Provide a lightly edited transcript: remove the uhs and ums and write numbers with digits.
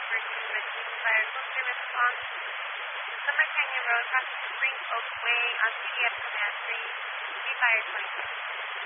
over to the Team Fire Coastal Response. The Summer Canyon Road, passing Spring Oak Way on CDF Command 3, Fire 20.